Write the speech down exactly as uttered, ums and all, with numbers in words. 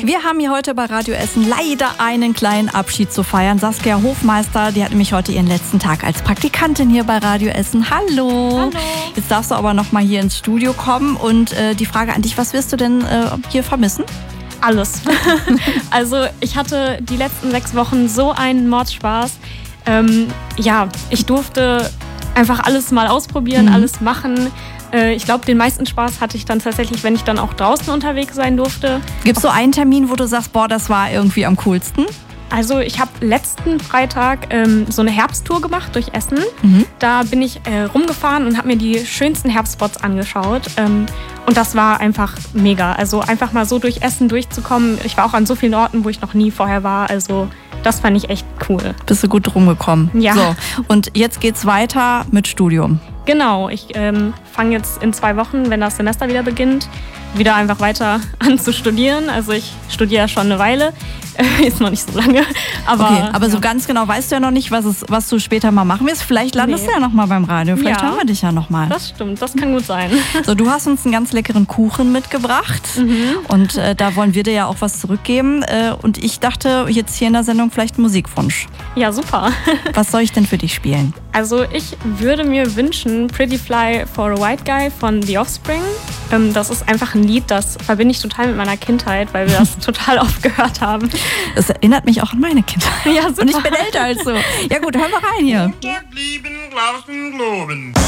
Wir haben hier heute bei Radio Essen leider einen kleinen Abschied zu feiern. Saskia Hofmeister, die hat nämlich heute ihren letzten Tag als Praktikantin hier bei Radio Essen. Hallo. Hallo. Jetzt darfst du aber noch mal hier ins Studio kommen und äh, die Frage an dich, was wirst du denn äh, hier vermissen? Alles. Also ich hatte die letzten sechs Wochen so einen Mordspaß. Ähm, ja, ich durfte einfach alles mal ausprobieren, Mhm. alles machen. Äh, ich glaube, den meisten Spaß hatte ich dann tatsächlich, wenn ich dann auch draußen unterwegs sein durfte. Gibt es so einen Termin, wo du sagst, boah, das war irgendwie am coolsten? Also ich habe letzten Freitag ähm, so eine Herbsttour gemacht durch Essen. Mhm. Da bin ich äh, rumgefahren und habe mir die schönsten Herbstspots angeschaut. Ähm, und das war einfach mega. Also einfach mal so durch Essen durchzukommen. Ich war auch an so vielen Orten, wo ich noch nie vorher war. Also das fand ich echt cool. Bist du gut rumgekommen? Ja. So, und jetzt geht's weiter mit Studium. Genau, ich ähm, fange jetzt in zwei Wochen, wenn das Semester wieder beginnt, wieder einfach weiter an zu studieren. Also ich studiere ja schon eine Weile, äh, ist noch nicht so lange. Aber, Okay, aber so ja. ganz genau weißt du ja noch nicht, was, es, was du später mal machen wirst. Vielleicht landest Nee. du ja noch mal beim Radio. Vielleicht Ja. hören wir dich ja noch mal. Das stimmt, das kann gut sein. So, du hast uns einen ganz leckeren Kuchen mitgebracht Mhm. und äh, da wollen wir dir ja auch was zurückgeben. Äh, und ich dachte jetzt hier in der Sendung vielleicht einen Musikwunsch. Ja, super. Was soll ich denn für dich spielen? Also ich würde mir wünschen Pretty Fly for a White Guy von The Offspring. Ähm, das ist einfach ein Lied, das verbinde ich total mit meiner Kindheit, weil wir das total oft gehört haben. Das erinnert mich auch an meine Kindheit. Ja, super. Und ich bin älter als so. Ja gut, hören wir rein hier. Lieben, Glauben, Globen.